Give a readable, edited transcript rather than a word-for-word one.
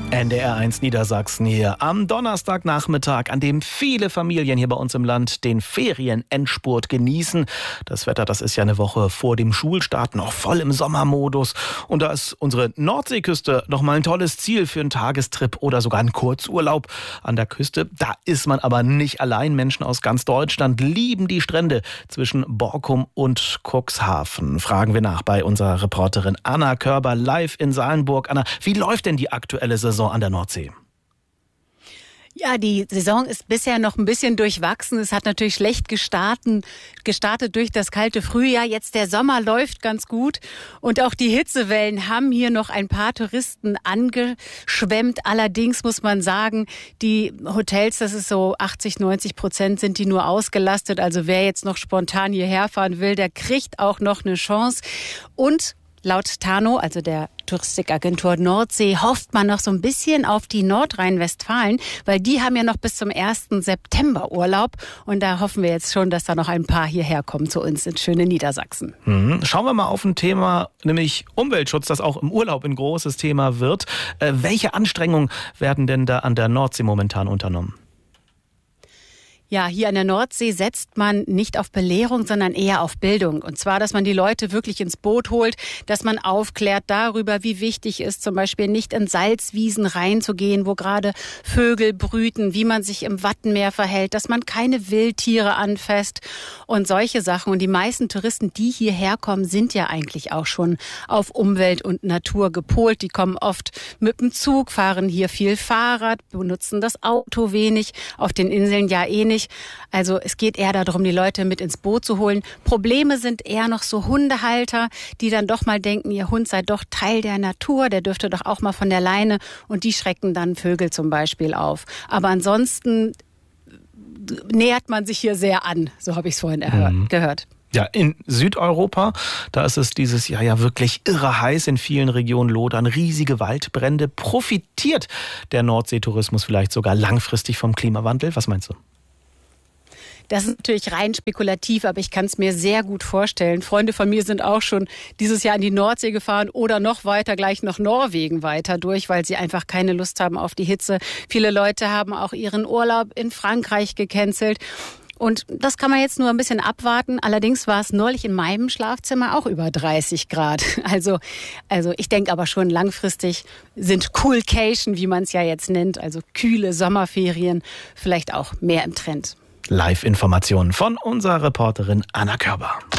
NDR1 Niedersachsen hier am Donnerstagnachmittag, an dem viele Familien hier bei uns im Land den Ferienendspurt genießen. Das Wetter, das ist ja eine Woche vor dem Schulstart noch voll im Sommermodus. Und da ist unsere Nordseeküste noch mal ein tolles Ziel für einen Tagestrip oder sogar einen Kurzurlaub an der Küste. Da ist man aber nicht allein. Menschen aus ganz Deutschland lieben die Strände zwischen Borkum und Cuxhaven. Fragen wir nach bei unserer Reporterin Anna Körber live in Salenburg. Anna, wie läuft denn die aktuelle Saison an der Nordsee? Ja, die Saison ist bisher noch ein bisschen durchwachsen. Es hat natürlich schlecht gestartet durch das kalte Frühjahr. Jetzt der Sommer läuft ganz gut. Und auch die Hitzewellen haben hier noch ein paar Touristen angeschwemmt. Allerdings muss man sagen, die Hotels, das ist so 80-90% sind die nur ausgelastet. Also wer jetzt noch spontan hierher fahren will, der kriegt auch noch eine Chance. Und laut Tano, also der Touristikagentur Nordsee, hofft man noch so ein bisschen auf die Nordrhein-Westfalen, weil die haben ja noch bis zum 1. September Urlaub. Und da hoffen wir jetzt schon, dass da noch ein paar hierher kommen zu uns ins schöne Niedersachsen. Schauen wir mal auf ein Thema, nämlich Umweltschutz, das auch im Urlaub ein großes Thema wird. Welche Anstrengungen werden denn da an der Nordsee momentan unternommen? Ja, hier an der Nordsee setzt man nicht auf Belehrung, sondern eher auf Bildung. Und zwar, dass man die Leute wirklich ins Boot holt, dass man aufklärt darüber, wie wichtig es ist, zum Beispiel nicht in Salzwiesen reinzugehen, wo gerade Vögel brüten, wie man sich im Wattenmeer verhält, dass man keine Wildtiere anfasst und solche Sachen. Und die meisten Touristen, die hierher kommen, sind ja eigentlich auch schon auf Umwelt und Natur gepolt. Die kommen oft mit dem Zug, fahren hier viel Fahrrad, benutzen das Auto wenig, auf den Inseln ja eh nicht. Also es geht eher darum, die Leute mit ins Boot zu holen. Probleme sind eher noch so Hundehalter, die dann doch mal denken, ihr Hund sei doch Teil der Natur, der dürfte doch auch mal von der Leine, und die schrecken dann Vögel zum Beispiel auf. Aber ansonsten nähert man sich hier sehr an, so habe ich es vorhin gehört. Ja, in Südeuropa, da ist es dieses Jahr ja wirklich irre heiß. In vielen Regionen lodern riesige Waldbrände. Profitiert der Nordseetourismus vielleicht sogar langfristig vom Klimawandel? Was meinst du? Das ist natürlich rein spekulativ, aber ich kann es mir sehr gut vorstellen. Freunde von mir sind auch schon dieses Jahr in die Nordsee gefahren oder noch weiter, gleich nach Norwegen weiter durch, weil sie einfach keine Lust haben auf die Hitze. Viele Leute haben auch ihren Urlaub in Frankreich gecancelt. Und das kann man jetzt nur ein bisschen abwarten. Allerdings war es neulich in meinem Schlafzimmer auch über 30 Grad. Also ich denke aber schon langfristig sind Coolcation, wie man es ja jetzt nennt, also kühle Sommerferien, vielleicht auch mehr im Trend. Live-Informationen von unserer Reporterin Anna Körber.